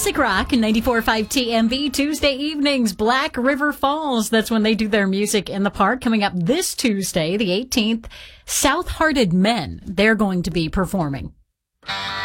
Classic Rock and 94.5 TMV Tuesday evenings. Black River Falls. That's when they do their music in the park. Coming up this Tuesday, the 18th, South Hearted Men. They're going to be performing.